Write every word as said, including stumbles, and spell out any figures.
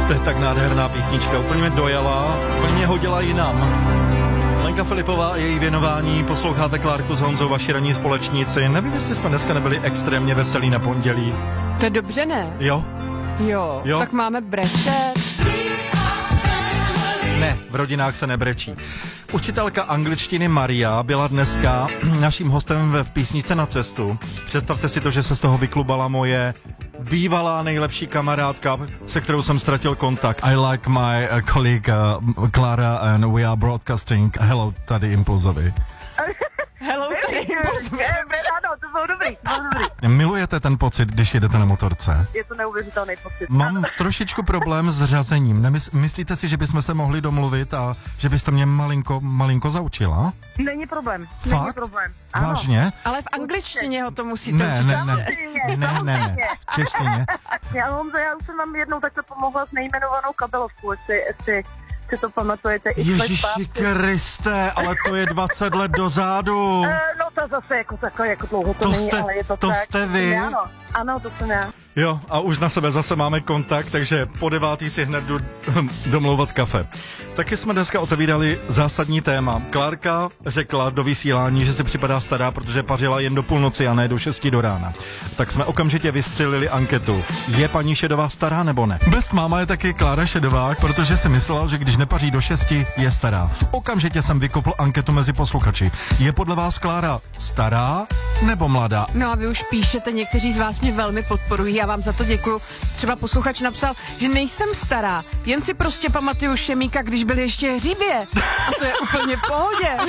To je tak nádherná písnička, úplně mě dojela, úplně mě hodila jinam. Lenka Filipová a její věnování, posloucháte Klárku s Honzou, vaši ranní společníci. Nevím, jestli jsme dneska nebyli extrémně veselí na pondělí. To je dobře, ne? Jo? Jo, jo? Tak máme brečet. Ne, v rodinách se nebrečí. Učitelka angličtiny Maria byla dneska naším hostem v písničce Na cestu. Představte si to, že se z toho vyklubala moje bývalá nejlepší kamarádka, se kterou jsem ztratil kontakt. I like my uh, colleague uh, Clara and we are broadcasting. Hello, tady Impulzovi. Hello, tady Impulzovi. Ano, to bylo dobrý, to bylo dobrý. Milujete ten pocit, když jedete na motorce? Je to neuvěřitelný pocit. Mám trošičku problém s řazením. Nemys- myslíte si, že bychom se mohli domluvit a že byste mě malinko, malinko zaučila? Není problém. Fakt? Není problém. Ano. Vážně? Ale v angličtině ho to musíte Ne, učit. ne, ne, ne, ne, ne, v češtině. Já, Honzo, já už jsem vám jednou takhle pomohla s nejmenovanou kabelovkou, jestli, jestli si to pamatujete. I Ježiši Kriste, ale to je dvacet let dozadu. E, no to zase jako takové, jako dlouho to, To není, jste- ale je to, to tak. jste vy? Ano, ano, to jsem já. Jo, a už na sebe zase máme kontakt, takže po devátý si hned jdu domlouvat kafe. Taky jsme dneska otevírali zásadní téma. Klárka řekla do vysílání, že si připadá stará, protože pařila jen do půlnoci a ne do šesti do rána. Tak jsme okamžitě vystřelili anketu. Je paní Šedová stará nebo ne? Best máma je taky Klára Šedová, protože si myslela, že když nepaří do šesti, je stará. Okamžitě jsem vykopl anketu mezi posluchači. Je podle vás Klára stará nebo mladá? No a vy už píšete, někteří z vás mě velmi podporují, já vám za to děkuju. Třeba posluchač napsal, že nejsem stará, jen si prostě pamatuju Šemíka, když byl ještě hřibě. A to je úplně v pohodě.